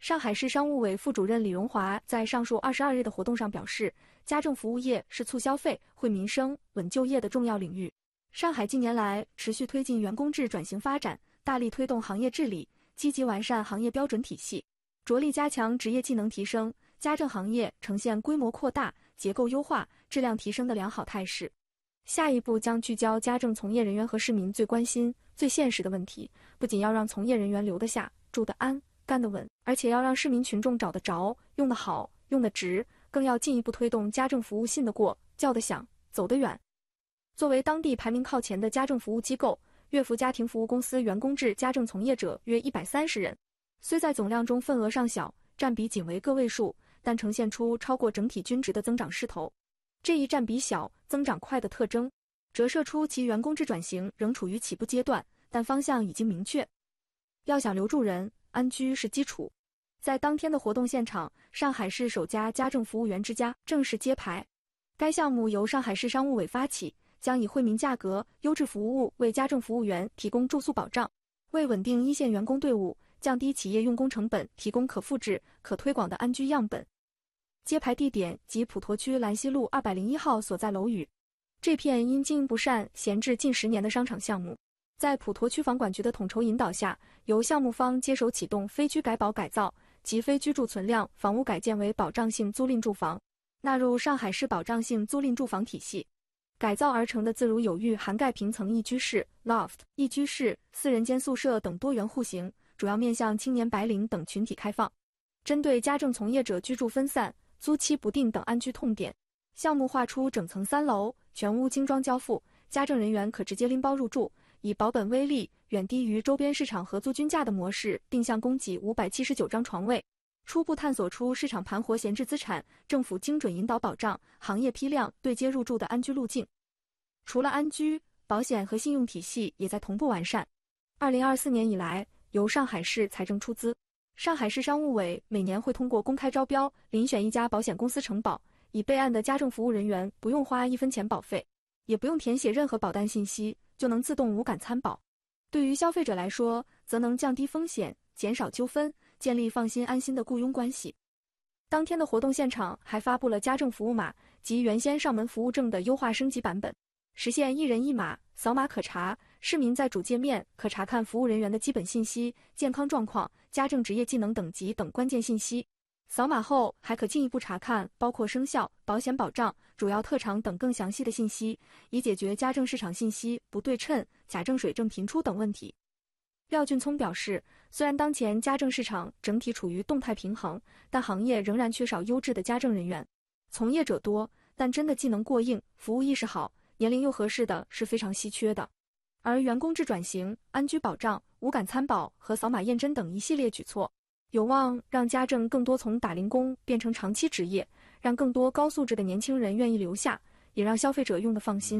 上海市商务委副主任李荣华在上述22日的活动上表示，家政服务业是促消费、惠民生、稳就业的重要领域。上海近年来持续推进员工制转型发展，大力推动行业治理，积极完善行业标准体系，着力加强职业技能提升，家政行业呈现规模扩大、结构优化、质量提升的良好态势。下一步将聚焦家政从业人员和市民最关心、最现实的问题，不仅要让从业人员留得下、住得安、干得稳，而且要让市民群众找得着、用得好、用得值，更要进一步推动家政服务信得过、叫得响、走得远。作为当地排名靠前的家政服务机构，乐福家庭服务公司员工制家政从业者约130人，虽在总量中份额尚小，占比仅为个位数，但呈现出超过整体均值的增长势头。这一占比小、增长快的特征，折射出其员工制转型仍处于起步阶段，但方向已经明确。要想留住人，安居是基础。在当天的活动现场，上海市首家家政服务员之家正式揭牌。该项目由上海市商务委发起，将以惠民价格、优质服务为家政服务员提供住宿保障，为稳定一线员工队伍、降低企业用工成本提供可复制、可推广的安居样本。揭牌地点即普陀区兰溪路201号所在楼宇。这片因经营不善闲置近10年的商场项目，在普陀区房管局的统筹引导下，由项目方接手启动非居改保改造及非居住存量房屋改建为保障性租赁住房，纳入上海市保障性租赁住房体系。改造而成的自如有寓涵盖平层一居室、loft、一居室、4人间宿舍等多元户型，主要面向青年白领等群体开放。针对家政从业者居住分散、租期不定等安居痛点，项目划出整层3楼，全屋精装交付，家政人员可直接拎包入住，以保本微利、远低于周边市场合租均价的模式定向供给579张床位，初步探索出市场盘活闲置资产、政府精准引导保障、行业批量对接入住的安居路径。除了安居，保险和信用体系也在同步完善。2024年以来，由上海市财政出资，上海市商务委每年会通过公开招标遴选一家保险公司承保，已备案的家政服务人员不用花1分钱保费，也不用填写任何保单信息，就能自动无感参保。对于消费者来说，则能降低风险、减少纠纷，建立放心安心的雇佣关系。当天的活动现场还发布了家政服务码及原先上门服务证的优化升级版本，实现一人一码，扫码可查，市民在主界面可查看服务人员的基本信息、健康状况、家政职业技能等级等关键信息。扫码后还可进一步查看包括生效、保险保障、主要特长等更详细的信息，以解决家政市场信息不对称、假证水证频出等问题。廖俊聪表示，虽然当前家政市场整体处于动态平衡，但行业仍然缺少优质的家政人员，从业者多，但真的技能过硬、服务意识好、年龄又合适的是非常稀缺的。而员工制转型、安居保障、无感参保和扫码验真等一系列举措，有望让家政更多从打零工变成长期职业，让更多高素质的年轻人愿意留下，也让消费者用得放心。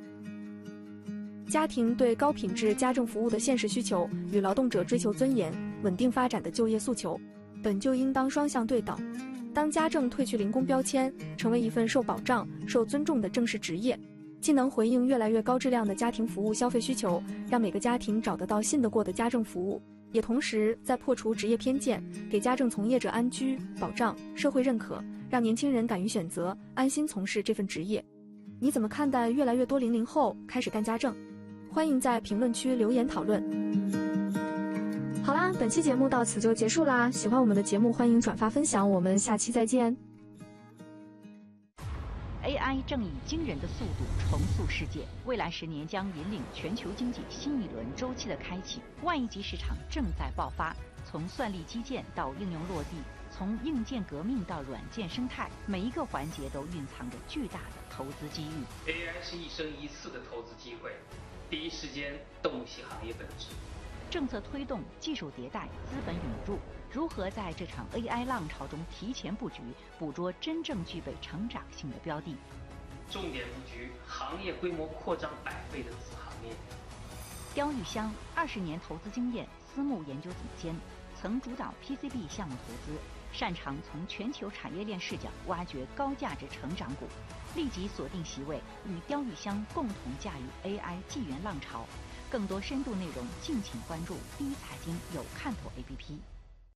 家庭对高品质家政服务的现实需求与劳动者追求尊严、稳定发展的就业诉求，本就应当双向对等。当家政褪去零工标签，成为一份受保障、受尊重的正式职业，既能回应越来越高质量的家庭服务消费需求，让每个家庭找得到信得过的家政服务，也同时在破除职业偏见，给家政从业者安居、保障、社会认可，让年轻人敢于选择、安心从事这份职业。你怎么看待越来越多00后开始干家政？欢迎在评论区留言讨论。好啦，本期节目到此就结束啦，喜欢我们的节目欢迎转发分享，我们下期再见。 AI 正以惊人的速度重塑世界，未来10年将引领全球经济新一轮周期的开启。万亿级市场正在爆发，从算力基建到应用落地，从硬件革命到软件生态，每一个环节都蕴藏着巨大的投资机遇。 AI 是一生一次的投资机会，第一时间洞悉行业本质。 政策推动、技术迭代、资本涌入，如何在这场 AI 浪潮中提前布局，捕捉真正具备成长性的标的？ 重点布局行业规模扩张100倍的子行业。 刁玉香20年投资经验，私募研究总监，曾主导 PCB 项目投资，擅长从全球产业链视角挖掘高价值成长股。立即锁定席位，与刁玉香共同驾驭 AI 纪元浪潮。更多深度内容，敬请关注第一财经有看头 APP。